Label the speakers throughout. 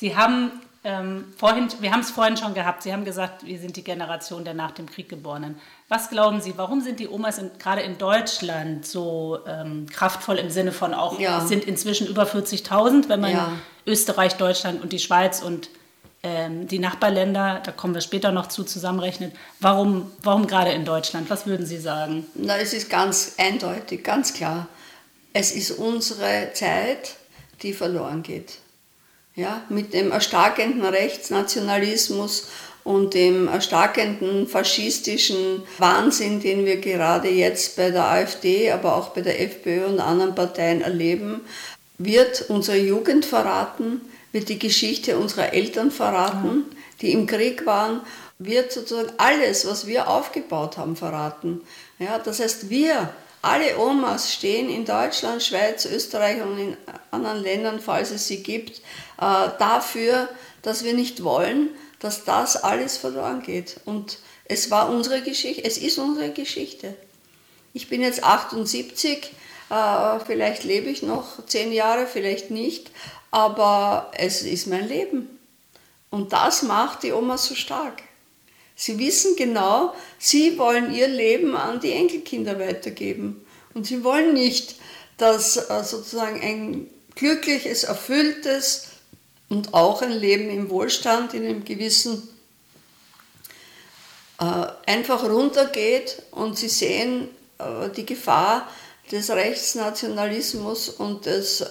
Speaker 1: Sie haben wir haben es vorhin schon gehabt, Sie haben gesagt, wir sind die Generation der nach dem Krieg Geborenen. Was glauben Sie, warum sind die Omas gerade in Deutschland so kraftvoll im Sinne von auch, es sind inzwischen über 40.000, wenn man Österreich, Deutschland und die Schweiz und die Nachbarländer, da kommen wir später noch zusammenrechnet. Warum gerade in Deutschland? Was würden Sie sagen?
Speaker 2: Na, es ist ganz eindeutig, ganz klar. Es ist unsere Zeit, die verloren geht. Ja, mit dem erstarkenden Rechtsnationalismus und dem erstarkenden faschistischen Wahnsinn, den wir gerade jetzt bei der AfD, aber auch bei der FPÖ und anderen Parteien erleben, wird unsere Jugend verraten, wird die Geschichte unserer Eltern verraten, die im Krieg waren, wird sozusagen alles, was wir aufgebaut haben, verraten. Ja, das heißt, alle Omas stehen in Deutschland, Schweiz, Österreich und in anderen Ländern, falls es sie gibt, dafür, dass wir nicht wollen, dass das alles verloren geht. Und es war unsere Geschichte, es ist unsere Geschichte. Ich bin jetzt 78, vielleicht lebe ich noch 10 Jahre, vielleicht nicht, aber es ist mein Leben. Und das macht die Omas so stark. Sie wissen genau, sie wollen ihr Leben an die Enkelkinder weitergeben. Und sie wollen nicht, dass sozusagen ein glückliches, erfülltes und auch ein Leben im Wohlstand, in einem gewissen, einfach runtergeht und sie sehen die Gefahr des Rechtsnationalismus und des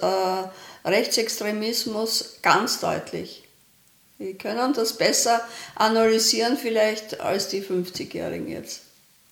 Speaker 2: Rechtsextremismus ganz deutlich. Die können das besser analysieren vielleicht als die 50-Jährigen jetzt.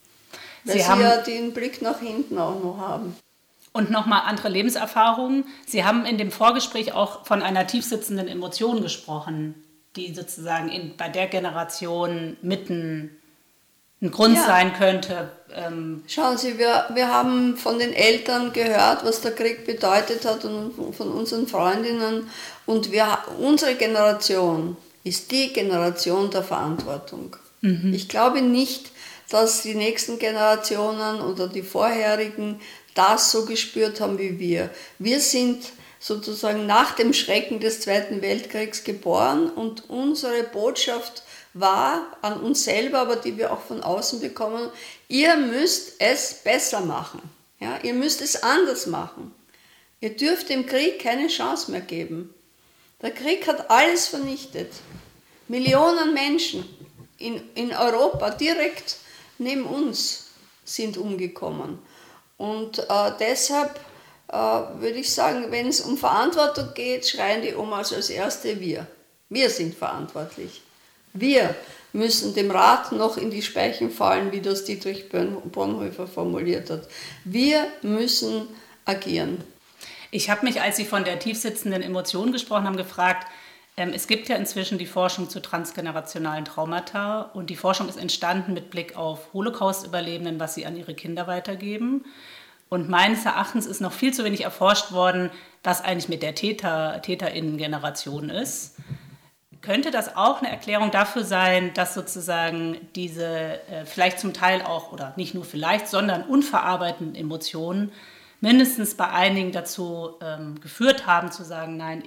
Speaker 2: Weil sie ja den Blick nach hinten auch noch haben.
Speaker 1: Und nochmal andere Lebenserfahrungen. Sie haben in dem Vorgespräch auch von einer tiefsitzenden Emotion gesprochen, die sozusagen bei der Generation mitten ein Grund sein könnte.
Speaker 2: Schauen Sie, wir haben von den Eltern gehört, was der Krieg bedeutet hat und von unseren Freundinnen. Und unsere Generation ist die Generation der Verantwortung. Mhm. Ich glaube nicht, dass die nächsten Generationen oder die vorherigen das so gespürt haben wie wir. Wir sind sozusagen nach dem Schrecken des Zweiten Weltkriegs geboren und unsere Botschaft war an uns selber, aber die wir auch von außen bekommen, ihr müsst es besser machen. Ja, ihr müsst es anders machen. Ihr dürft dem Krieg keine Chance mehr geben. Der Krieg hat alles vernichtet. Millionen Menschen in Europa, direkt neben uns, sind umgekommen. Und deshalb würde ich sagen, wenn es um Verantwortung geht, schreien die Omas als Erste wir. Wir sind verantwortlich. Wir müssen dem Rad noch in die Speichen fallen, wie das Dietrich Bonhoeffer formuliert hat. Wir müssen agieren.
Speaker 1: Ich habe mich, als Sie von der tiefsitzenden Emotion gesprochen haben, gefragt, es gibt ja inzwischen die Forschung zu transgenerationalen Traumata und die Forschung ist entstanden mit Blick auf Holocaust-Überlebenden, was sie an ihre Kinder weitergeben. Und meines Erachtens ist noch viel zu wenig erforscht worden, was eigentlich mit der TäterInnen-Generation ist. Könnte das auch eine Erklärung dafür sein, dass sozusagen diese vielleicht zum Teil auch, oder nicht nur vielleicht, sondern unverarbeiteten Emotionen mindestens bei einigen dazu geführt haben, zu sagen, nein,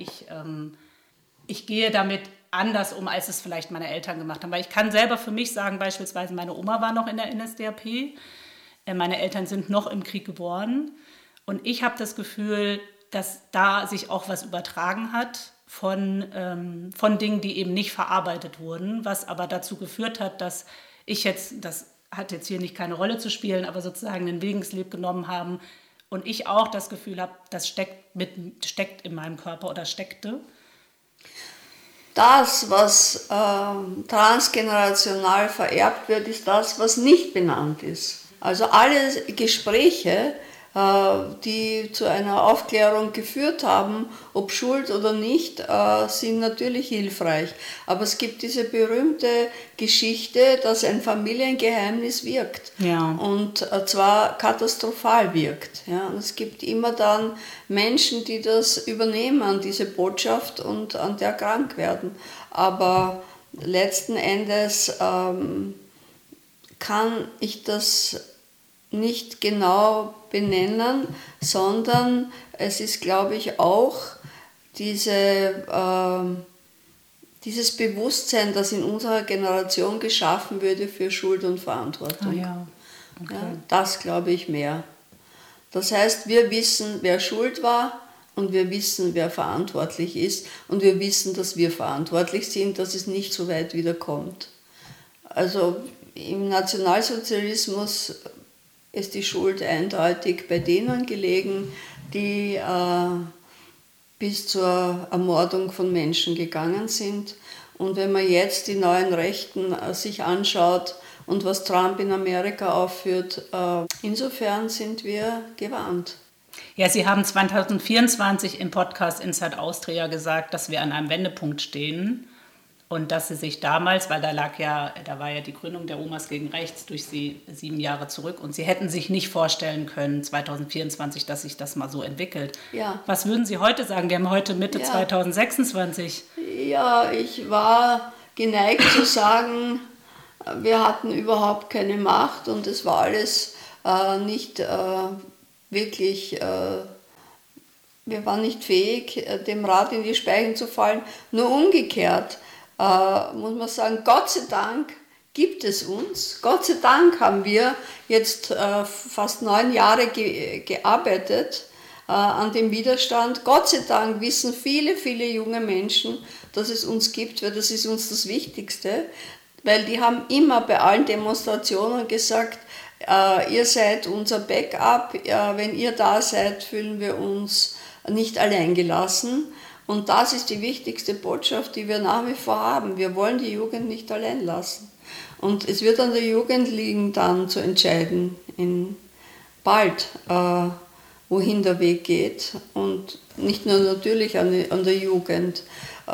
Speaker 1: ich gehe damit anders um, als es vielleicht meine Eltern gemacht haben. Weil ich kann selber für mich sagen, beispielsweise meine Oma war noch in der NSDAP, meine Eltern sind noch im Krieg geboren und ich habe das Gefühl, dass da sich auch was übertragen hat von Dingen, die eben nicht verarbeitet wurden, was aber dazu geführt hat, dass ich jetzt, das hat jetzt hier nicht keine Rolle zu spielen, aber sozusagen den Willensleb genommen haben und ich auch das Gefühl habe, das steckt in meinem Körper oder steckte.
Speaker 2: Das, was transgenerational vererbt wird, ist das, was nicht benannt ist. Also alle Gespräche, die zu einer Aufklärung geführt haben, ob Schuld oder nicht, sind natürlich hilfreich. Aber es gibt diese berühmte Geschichte, dass ein Familiengeheimnis wirkt. Ja. Und zwar katastrophal wirkt. Ja. Und es gibt immer dann Menschen, die das übernehmen, diese Botschaft, und an der krank werden. Aber letzten Endes kann ich das nicht genau benennen, sondern es ist, glaube ich, auch diese dieses Bewusstsein, das in unserer Generation geschaffen würde für Schuld und Verantwortung.
Speaker 1: Ja, okay.
Speaker 2: Ja, das glaube ich mehr. Das heißt, wir wissen, wer schuld war und wir wissen, wer verantwortlich ist und wir wissen, dass wir verantwortlich sind, dass es nicht so weit wieder kommt. Also im Nationalsozialismus ist die Schuld eindeutig bei denen gelegen, die bis zur Ermordung von Menschen gegangen sind. Und wenn man jetzt die neuen Rechten sich anschaut und was Trump in Amerika aufführt, insofern sind wir gewarnt.
Speaker 1: Ja, Sie haben 2024 im Podcast Inside Austria gesagt, dass wir an einem Wendepunkt stehen und dass Sie sich damals, weil da war ja die Gründung der Omas gegen Rechts durch Sie 7 Jahre zurück und Sie hätten sich nicht vorstellen können, 2024, dass sich das mal so entwickelt.
Speaker 2: Ja.
Speaker 1: Was würden Sie heute sagen? Wir haben heute Mitte 2026.
Speaker 2: Ja, ich war geneigt zu sagen, wir hatten überhaupt keine Macht und es war alles nicht wirklich, wir waren nicht fähig, dem Rad in die Speichen zu fallen. Nur umgekehrt muss man sagen, Gott sei Dank gibt es uns. Gott sei Dank haben wir jetzt fast 9 Jahre gearbeitet an dem Widerstand. Gott sei Dank wissen viele, viele junge Menschen, dass es uns gibt, weil das ist uns das Wichtigste. Weil die haben immer bei allen Demonstrationen gesagt, ihr seid unser Backup, wenn ihr da seid, fühlen wir uns nicht allein gelassen. Und das ist die wichtigste Botschaft, die wir nach wie vor haben. Wir wollen die Jugend nicht allein lassen. Und es wird an der Jugend liegen, dann zu entscheiden, bald, wohin der Weg geht. Und nicht nur natürlich an der Jugend.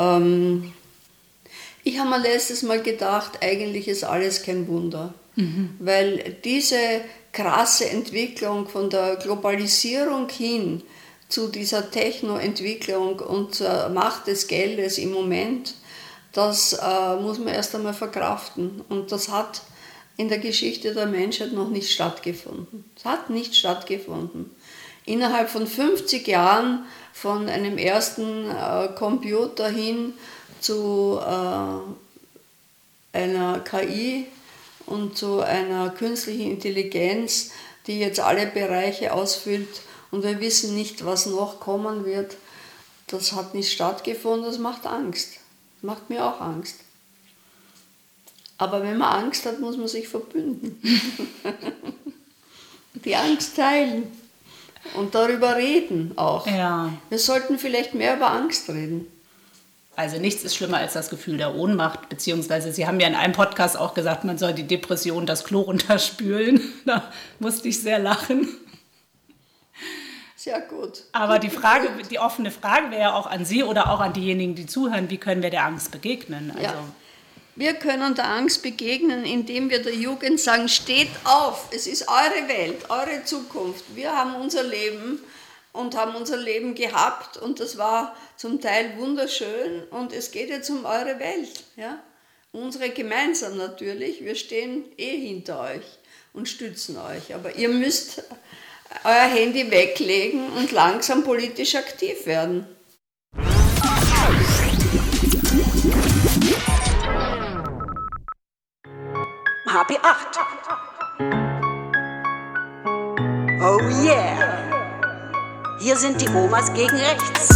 Speaker 2: Ich habe mir letztes Mal gedacht, eigentlich ist alles kein Wunder. Weil diese krasse Entwicklung von der Globalisierung hin zu dieser Techno-Entwicklung und zur Macht des Geldes im Moment, das muss man erst einmal verkraften. Und das hat in der Geschichte der Menschheit noch nicht stattgefunden. Es hat nicht stattgefunden. Innerhalb von 50 Jahren von einem ersten Computer hin zu einer KI und zu einer künstlichen Intelligenz, die jetzt alle Bereiche ausfüllt und wir wissen nicht, was noch kommen wird. Das hat nicht stattgefunden, das macht Angst. Das macht mir auch Angst. Aber wenn man Angst hat, muss man sich verbünden. Die Angst teilen und darüber reden auch.
Speaker 1: Ja.
Speaker 2: Wir sollten vielleicht mehr über Angst reden.
Speaker 1: Also nichts ist schlimmer als das Gefühl der Ohnmacht, beziehungsweise Sie haben ja in einem Podcast auch gesagt, man soll die Depression das Klo runterspülen. Da musste ich sehr lachen.
Speaker 2: Sehr gut.
Speaker 1: Aber die offene Frage wäre ja auch an Sie oder auch an diejenigen, die zuhören, wie können wir der Angst begegnen? Also,
Speaker 2: ja. Wir können der Angst begegnen, indem wir der Jugend sagen, steht auf, es ist eure Welt, eure Zukunft. Wir haben unser Leben und haben unser Leben gehabt und das war zum Teil wunderschön und es geht jetzt um eure Welt. Ja? Unsere gemeinsam natürlich, wir stehen hinter euch und stützen euch, aber ihr müsst euer Handy weglegen und langsam politisch aktiv werden.
Speaker 3: HP8. Oh yeah! Hier sind die Omas gegen Rechts.